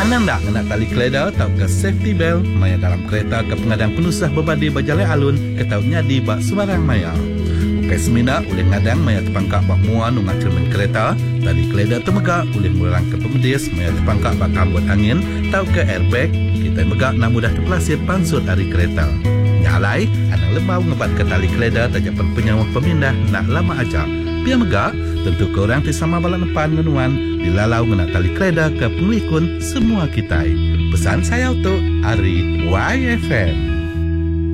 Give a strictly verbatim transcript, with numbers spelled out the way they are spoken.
Anang dak nak tali keleda tau ke safety belt maya dalam kereta ke pengadang penusah berbadi berjalan alun ke tau nyadi bak sembarang maya. Ukai semina oleh ngadang maya terpangkak bak muan ungat cermin kereta, tali keleda temegak oleh murang ke pemedis maya terpangkak bak kambut angin tau ke airbag, kita megak nak mudah terpelasir pansut dari kereta. Nyalai, anang lembau ngebat ke tali keleda tajapan penyawah pemindah nak lama aja. Biar megak, tentu korang ti sama balak depan ngenuan dilalau ngena tali keleda ke pengelikun semua kita. Pesan saya untuk Ari Y F M.